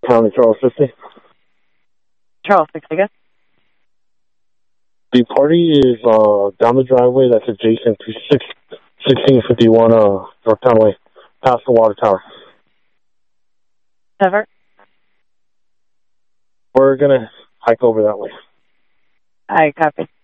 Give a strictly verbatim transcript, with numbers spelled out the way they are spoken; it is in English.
County, Charles fifty. Charles sixty, I guess. The party is uh, down the driveway that's adjacent to six, sixteen fifty-one uh, Yorktown Way, past the water tower. Never. We're going to hike over that way. I copy.